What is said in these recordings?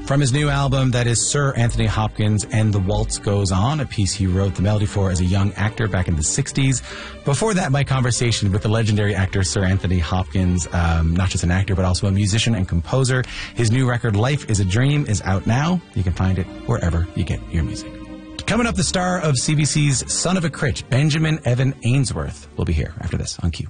From his new album, that is Sir Anthony Hopkins and the Waltz Goes On, a piece he wrote the melody for as a young actor back in the 60s. Before that, my conversation with the legendary actor Sir Anthony Hopkins, not just an actor, but also a musician and composer. His new record, Life is a Dream, is out now. You can find it wherever you get your music. Coming up, the star of CBC's Son of a Critch, Benjamin Evan Ainsworth, will be here after this on Q.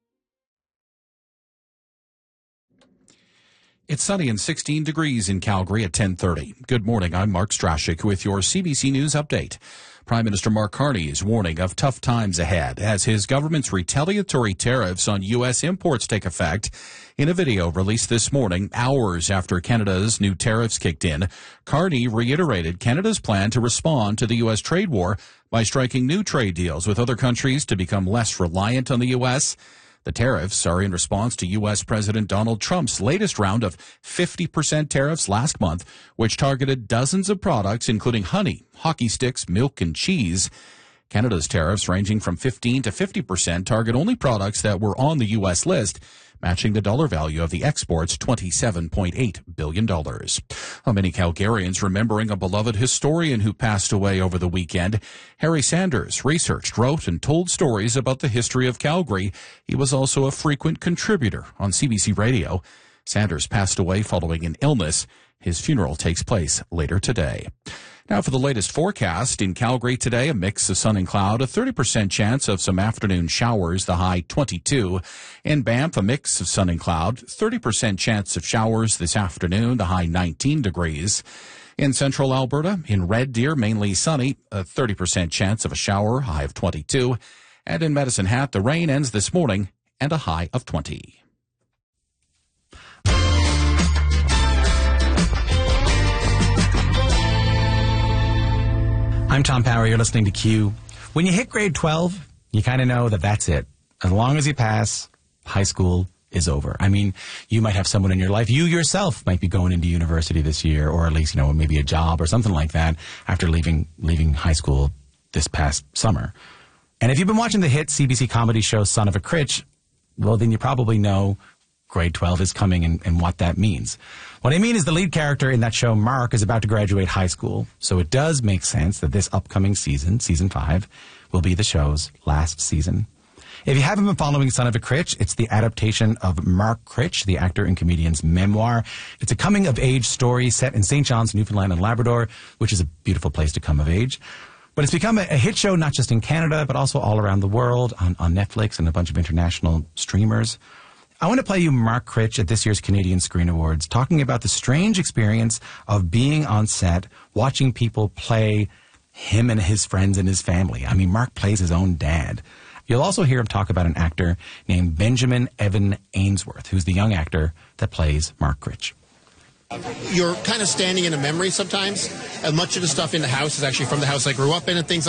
It's sunny and 16 degrees in Calgary at 10:30. Good morning, I'm Mark Strashik with your CBC News update. Prime Minister Mark Carney is warning of tough times ahead as his government's retaliatory tariffs on U.S. imports take effect. In a video released this morning, hours after Canada's new tariffs kicked in, Carney reiterated Canada's plan to respond to the U.S. trade war by striking new trade deals with other countries to become less reliant on the U.S. The tariffs are in response to U.S. President Donald Trump's latest round of 50% tariffs last month, which targeted dozens of products, including honey, hockey sticks, milk, and cheese. Canada's tariffs, ranging from 15 to 50%, target only products that were on the U.S. list, matching the dollar value of the export's $27.8 billion. Many Calgarians remembering a beloved historian who passed away over the weekend. Harry Sanders researched, wrote, and told stories about the history of Calgary. He was also a frequent contributor on CBC Radio. Sanders passed away following an illness. His funeral takes place later today. Now for the latest forecast. In Calgary today, a mix of sun and cloud, a 30% chance of some afternoon showers, the high 22. In Banff, a mix of sun and cloud, 30% chance of showers this afternoon, the high 19 degrees. In central Alberta, in Red Deer, mainly sunny, a 30% chance of a shower, high of 22. And in Medicine Hat, the rain ends this morning and a high of 20. I'm Tom Power. You're listening to Q. When you hit grade 12, you kind of know that that's it. As long as you pass, high school is over. I mean, you might have someone in your life. You yourself might be going into university this year, or at least, maybe a job or something like that after leaving high school this past summer. And if you've been watching the hit CBC comedy show Son of a Critch, well, then you probably know grade 12 is coming and what that means. What I mean is the lead character in that show, Mark, is about to graduate high school, so it does make sense that this upcoming season, season 5, will be the show's last season. If you haven't been following Son of a Critch, it's the adaptation of Mark Critch, the actor and comedian's memoir. It's a coming-of-age story set in St. John's, Newfoundland and Labrador, which is a beautiful place to come of age. But it's become a hit show not just in Canada, but also all around the world on Netflix and a bunch of international streamers. I want to play you Mark Critch at this year's Canadian Screen Awards, talking about the strange experience of being on set, watching people play him and his friends and his family. I mean, Mark plays his own dad. You'll also hear him talk about an actor named Benjamin Evan Ainsworth, who's the young actor that plays Mark Critch. You're kind of standing in a memory sometimes, and much of the stuff in the house is actually from the house I grew up in and things like that.